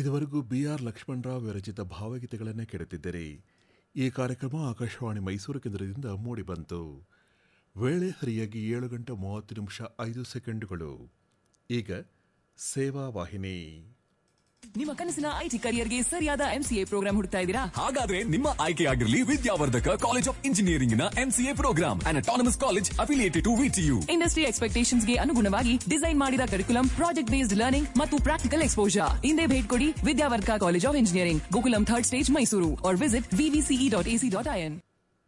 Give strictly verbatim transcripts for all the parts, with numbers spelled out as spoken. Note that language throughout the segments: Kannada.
ಇದುವರೆಗೂ ಬಿ ಆರ್ ಲಕ್ಷ್ಮಣರಾವ್ ವಿರಚಿತ ಭಾವಗೀತೆಗಳನ್ನೇ ಕೇಳುತ್ತಿದ್ದರೆ ಈ ಕಾರ್ಯಕ್ರಮ ಆಕಾಶವಾಣಿ ಮೈಸೂರು ಕೇಂದ್ರದಿಂದ ಮೂಡಿಬಂತು. ವೇಳೆ ಸರಿಯಾಗಿ ಏಳು ಗಂಟೆ ಮೂವತ್ತು ನಿಮಿಷ ಐದು ಸೆಕೆಂಡುಗಳು. ಈಗ ಸೇವಾ ವಾಹಿನಿ. ನಿಮ್ಮ ಕನಸಿನ ಐಟಿ ಕರಿಯರ್ಗೆ ಸರಿಯಾದ ಎಂಸಿಎ ಪ್ರೋಗ್ರಾಂ ಹುಡುಕ್ತಾ ಇದ್ದೀರಾ? ಹಾಗಾದ್ರೆ ನಿಮ್ಮ ಆಯ್ಕೆಯಾಗಿರಲಿ ವಿದ್ಯಾವರ್ಧಕ ಕಾಲೇಜ್ ಆಫ್ ಇಂಜಿನಿಯರಿಂಗ್ ನ MCA program, an autonomous college affiliated to VTU. Industry expectations ಗೆ ಅನುಗುಣವಾಗಿ ಡಿಸೈನ್ ಮಾಡಿದ ಕರಿಕುಲಂ, ಪ್ರಾಜೆಕ್ಟ್ ಬೇಸ್ಡ್ ಲರ್ನಿಂಗ್ ಮತ್ತು ಪ್ರಾಕ್ಟಿಕಲ್ ಎಕ್ಸ್ಪೋಜರ್. ಹಿಂದೆ ಭೇಟಿ ಕೊಡಿ ವಿದ್ಯಾವರ್ಧಕ college of engineering, Gokulam third stage, Mysuru, or visit V V C E dot A C dot I N.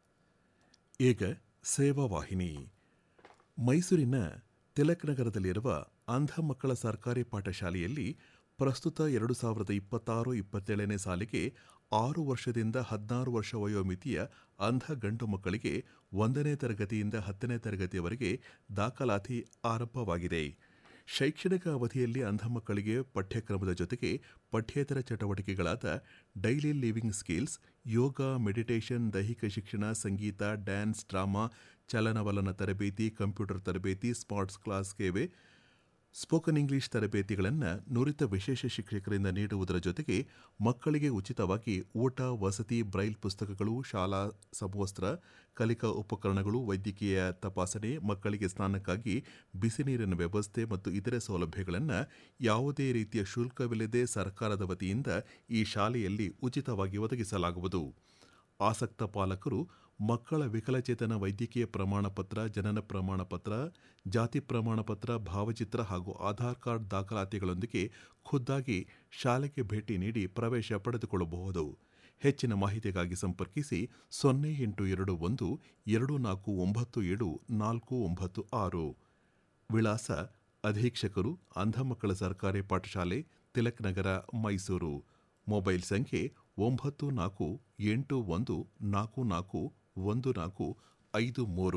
ಈಗ ಸೇವಾ ವಾಹಿನಿ. ಮೈಸೂರಿನ ತಿಲಕ್ ನಗರದಲ್ಲಿರುವ ಅಂಧ ಮಕ್ಕಳ ಸರ್ಕಾರಿ ಪಾಠಶಾಲೆಯಲ್ಲಿ ಪ್ರಸ್ತುತ ಎರಡು ಸಾವಿರದ ಇಪ್ಪತ್ತಾರು ಇಪ್ಪತ್ತೇಳನೇ ಸಾಲಿಗೆ ಆರು ವರ್ಷದಿಂದ ಹದಿನಾರು ವರ್ಷ ವಯೋಮಿತಿಯ ಅಂಧ ಗಂಡು ಮಕ್ಕಳಿಗೆ ಒಂದನೇ ತರಗತಿಯಿಂದ ಹತ್ತನೇ ತರಗತಿಯವರೆಗೆ ದಾಖಲಾತಿ ಆರಂಭವಾಗಿದೆ. ಶೈಕ್ಷಣಿಕ ಅವಧಿಯಲ್ಲಿ ಅಂಧ ಮಕ್ಕಳಿಗೆ ಪಠ್ಯಕ್ರಮದ ಜೊತೆಗೆ ಪಠ್ಯೇತರ ಚಟುವಟಿಕೆಗಳಾದ ಡೈಲಿ ಲಿವಿಂಗ್ ಸ್ಕಿಲ್ಸ್, ಯೋಗ, ಮೆಡಿಟೇಷನ್, ದೈಹಿಕ ಶಿಕ್ಷಣ, ಸಂಗೀತ, ಡ್ಯಾನ್ಸ್, ಡ್ರಾಮಾ, ಚಲನವಲನ ತರಬೇತಿ, ಕಂಪ್ಯೂಟರ್ ತರಬೇತಿ, ಸ್ಮಾರ್ಟ್ಸ್ ಕ್ಲಾಸ್ಗೆ ಸ್ಪೋಕನ್ ಇಂಗ್ಲಿಷ್ ತರಬೇತಿಗಳನ್ನು ನುರಿತ ವಿಶೇಷ ಶಿಕ್ಷಕರಿಂದ ನೀಡುವುದರ ಜೊತೆಗೆ ಮಕ್ಕಳಿಗೆ ಉಚಿತವಾಗಿ ಊಟ, ವಸತಿ, ಬ್ರೈಲ್ ಪುಸ್ತಕಗಳು, ಶಾಲಾ ಸಮವಸ್ತ್ರ, ಕಲಿಕಾ ಉಪಕರಣಗಳು, ವೈದ್ಯಕೀಯ ತಪಾಸಣೆ, ಮಕ್ಕಳಿಗೆ ಸ್ನಾನಕ್ಕಾಗಿ ಬಿಸಿ ನೀರಿನ ವ್ಯವಸ್ಥೆ ಮತ್ತು ಇತರೆ ಸೌಲಭ್ಯಗಳನ್ನು ಯಾವುದೇ ರೀತಿಯ ಶುಲ್ಕವಿಲ್ಲದೆ ಸರ್ಕಾರದ ವತಿಯಿಂದ ಈ ಶಾಲೆಯಲ್ಲಿ ಉಚಿತವಾಗಿ ಒದಗಿಸಲಾಗುವುದು. ಆಸಕ್ತ ಪಾಲಕರು ಮಕ್ಕಳ ವಿಕಲಚೇತನ ವೈದ್ಯಕೀಯ ಪ್ರಮಾಣ ಪತ್ರ, ಜನನ ಪ್ರಮಾಣ ಪತ್ರ, ಜಾತಿ ಪ್ರಮಾಣ ಪತ್ರ, ಭಾವಚಿತ್ರ ಹಾಗೂ ಆಧಾರ್ ಕಾರ್ಡ್ ದಾಖಲಾತಿಗಳೊಂದಿಗೆ ಖುದ್ದಾಗಿ ಶಾಲೆಗೆ ಭೇಟಿ ನೀಡಿ ಪ್ರವೇಶ ಪಡೆದುಕೊಳ್ಳಬಹುದು. ಹೆಚ್ಚಿನ ಮಾಹಿತಿಗಾಗಿ ಸಂಪರ್ಕಿಸಿ ಸೊನ್ನೆ ಎಂಟು ಎರಡು ಒಂದು ಎರಡು ನಾಲ್ಕು ಒಂಬತ್ತು ಏಳು ನಾಲ್ಕು ಒಂಬತ್ತು ಆರು. ವಿಳಾಸ: ಅಧೀಕ್ಷಕರು, ಅಂಧ ಮಕ್ಕಳ ಸರ್ಕಾರಿ ಪಾಠಶಾಲೆ, ತಿಲಕ್ ನಗರ, ಮೈಸೂರು. ಮೊಬೈಲ್ ಸಂಖ್ಯೆ ಒಂಬತ್ತು ನಾಲ್ಕು ಎಂಟು ಒಂದು ನಾಲ್ಕು ನಾಲ್ಕು ಒಂದು ನಾಲ್ಕು ಐದು ಮೂರು.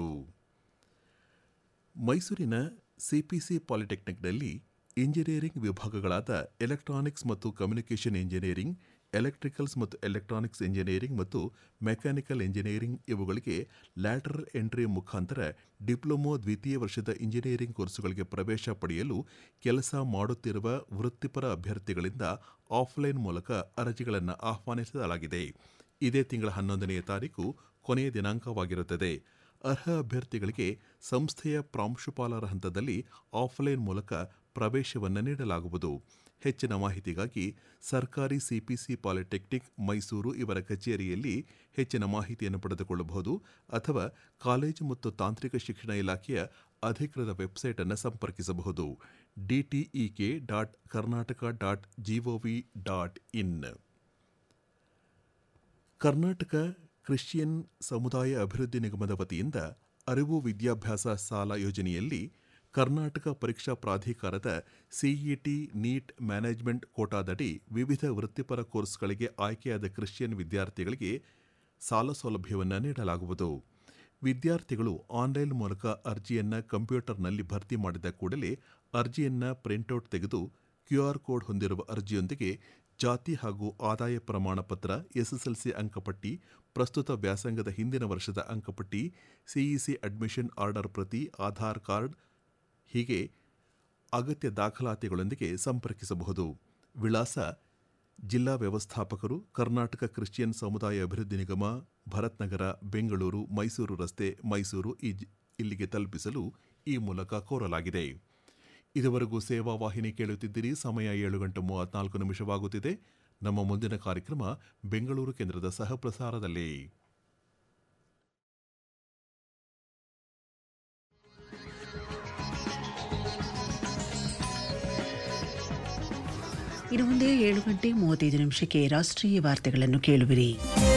ಮೈಸೂರಿನ ಸಿಪಿಸಿ ಪಾಲಿಟೆಕ್ನಿಕ್ನಲ್ಲಿ ಇಂಜಿನಿಯರಿಂಗ್ ವಿಭಾಗಗಳಾದ ಎಲೆಕ್ಟ್ರಾನಿಕ್ಸ್ ಮತ್ತು ಕಮ್ಯುನಿಕೇಷನ್ ಇಂಜಿನಿಯರಿಂಗ್, ಎಲೆಕ್ಟ್ರಿಕಲ್ಸ್ ಮತ್ತು ಎಲೆಕ್ಟ್ರಾನಿಕ್ಸ್ ಇಂಜಿನಿಯರಿಂಗ್ ಮತ್ತು ಮೆಕ್ಯಾನಿಕಲ್ ಇಂಜಿನಿಯರಿಂಗ್ ಇವುಗಳಿಗೆ ಲ್ಯಾಟರಲ್ ಎಂಟ್ರಿ ಮುಖಾಂತರ ಡಿಪ್ಲೊಮೊ ದ್ವಿತೀಯ ವರ್ಷದ ಇಂಜಿನಿಯರಿಂಗ್ ಕೋರ್ಸುಗಳಿಗೆ ಪ್ರವೇಶ ಪಡೆಯಲು ಕೆಲಸ ಮಾಡುತ್ತಿರುವ ವೃತ್ತಿಪರ ಅಭ್ಯರ್ಥಿಗಳಿಂದ ಆಫ್ಲೈನ್ ಮೂಲಕ ಅರ್ಜಿಗಳನ್ನು ಆಹ್ವಾನಿಸಲಾಗಿದೆ. ಇದೇ ತಿಂಗಳ ಹನ್ನೊಂದನೆಯ ತಾರೀಕು ಕೊನೆಯ ದಿನಾಂಕವಾಗಿರುತ್ತದೆ. ಅರ್ಹ ಅಭ್ಯರ್ಥಿಗಳಿಗೆ ಸಂಸ್ಥೆಯ ಪ್ರಾಂಶುಪಾಲರ ಹಂತದಲ್ಲಿ ಆಫ್ಲೈನ್ ಮೂಲಕ ಪ್ರವೇಶವನ್ನು ನೀಡಲಾಗುವುದು. ಹೆಚ್ಚಿನ ಮಾಹಿತಿಗಾಗಿ ಸರ್ಕಾರಿ ಸಿಪಿಸಿ ಪಾಲಿಟೆಕ್ನಿಕ್ ಮೈಸೂರು ಇವರ ಕಚೇರಿಯಲ್ಲಿ ಹೆಚ್ಚಿನ ಮಾಹಿತಿಯನ್ನು ಪಡೆದುಕೊಳ್ಳಬಹುದು ಅಥವಾ ಕಾಲೇಜು ಮತ್ತು ತಾಂತ್ರಿಕ ಶಿಕ್ಷಣ ಇಲಾಖೆಯ ಅಧಿಕೃತ ವೆಬ್ಸೈಟ್ ಅನ್ನು ಸಂಪರ್ಕಿಸಬಹುದು. DTEK dot Karnataka dot gov dot in. Karnataka Christian ಸಮುದಾಯ ಅಭಿವೃದ್ಧಿ ನಿಗಮದ ವತಿಯಿಂದ ಅರಿವು ವಿದ್ಯಾಭ್ಯಾಸ ಸಾಲ ಯೋಜನೆಯಲ್ಲಿ ಕರ್ನಾಟಕ ಪರೀಕ್ಷಾ ಪ್ರಾಧಿಕಾರದ ಸಿಇಟಿ ನೀಟ್ ಮ್ಯಾನೇಜ್ಮೆಂಟ್ ಕೋಟಾದಡಿ ವಿವಿಧ ವೃತ್ತಿಪರ ಕೋರ್ಸ್ಗಳಿಗೆ ಆಯ್ಕೆಯಾದ ಕ್ರಿಶ್ಚಿಯನ್ ವಿದ್ಯಾರ್ಥಿಗಳಿಗೆ ಸಾಲ ಸೌಲಭ್ಯವನ್ನು ನೀಡಲಾಗುವುದು. ವಿದ್ಯಾರ್ಥಿಗಳು ಆನ್ಲೈನ್ ಮೂಲಕ ಅರ್ಜಿಯನ್ನು ಕಂಪ್ಯೂಟರ್ನಲ್ಲಿ ಭರ್ತಿ ಮಾಡಿದ ಕೂಡಲೇ ಅರ್ಜಿಯನ್ನು ಪ್ರಿಂಟೌಟ್ ತೆಗೆದು ಕ್ಯೂಆರ್ ಕೋಡ್ ಹೊಂದಿರುವ ಅರ್ಜಿಯೊಂದಿಗೆ ಜಾತಿ ಹಾಗೂ ಆದಾಯ ಪ್ರಮಾಣ ಪತ್ರ, ಎಸ್ಎಸ್ಎಲ್ಸಿ ಅಂಕಪಟ್ಟಿ, ಪ್ರಸ್ತುತ ವ್ಯಾಸಂಗದ ಹಿಂದಿನ ವರ್ಷದ ಅಂಕಪಟ್ಟಿ, ಸಿಇಸಿ ಅಡ್ಮಿಷನ್ ಆರ್ಡರ್ ಪ್ರತಿ, ಆಧಾರ್ ಕಾರ್ಡ್ ಹೀಗೆ ಅಗತ್ಯ ದಾಖಲಾತಿಗಳೊಂದಿಗೆ ಸಂಪರ್ಕಿಸಬಹುದು. ವಿಳಾಸ: ಜಿಲ್ಲಾ ವ್ಯವಸ್ಥಾಪಕರು, ಕರ್ನಾಟಕ ಕ್ರಿಶ್ಚಿಯನ್ ಸಮುದಾಯ ಅಭಿವೃದ್ಧಿ ನಿಗಮ, ಭರತ್ ನಗರ, ಬೆಂಗಳೂರು, ಮೈಸೂರು ರಸ್ತೆ, ಮೈಸೂರು ಇಲ್ಲಿಗೆ ತಲುಪಿಸಲು ಈ ಮೂಲಕ ಕೋರಲಾಗಿದೆ. ಇದುವರೆಗೂ ಸೇವಾ ವಾಹಿನಿ ಕೇಳುತ್ತಿದ್ದೀರಿ. ಸಮಯ ಏಳು ಗಂಟೆ ಮೂವತ್ನಾಲ್ಕು ನಿಮಿಷವಾಗುತ್ತಿದೆ. ನಮ್ಮ ಮುಂದಿನ ಕಾರ್ಯಕ್ರಮ ಬೆಂಗಳೂರು ಕೇಂದ್ರದ ಸಹಪ್ರಸಾರದಲ್ಲಿ. ಇನ್ನು ಮುಂದೆ ಏಳು ಗಂಟೆ ಮೂವತ್ತೈದು ನಿಮಿಷಕ್ಕೆ ರಾಷ್ಟ್ರೀಯ ವಾರ್ತೆಗಳನ್ನು ಕೇಳುವಿರಿ.